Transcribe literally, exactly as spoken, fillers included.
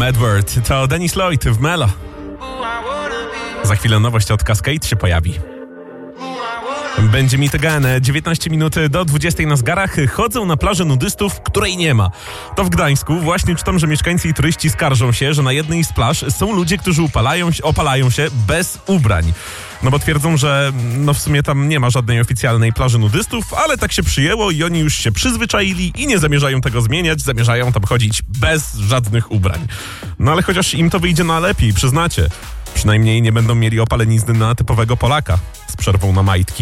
Edward, to Dennis Lloyd w Melo. Za chwilę nowość od Cascade się pojawi. Będzie Meet Again, dziewiętnaście minut do dwudziestej na zegarach. Chodzą na plażę nudystów, której nie ma. To w Gdańsku. Właśnie czytam, że mieszkańcy i turyści skarżą się, że na jednej z plaż są ludzie, którzy upalają, opalają się bez ubrań. No bo twierdzą, że no w sumie tam nie ma żadnej oficjalnej plaży nudystów, ale tak się przyjęło i oni już się przyzwyczaili i nie zamierzają tego zmieniać, zamierzają tam chodzić bez żadnych ubrań. No ale chociaż im to wyjdzie na lepiej, przyznacie. Przynajmniej nie będą mieli opalenizny na typowego Polaka z przerwą na majtki.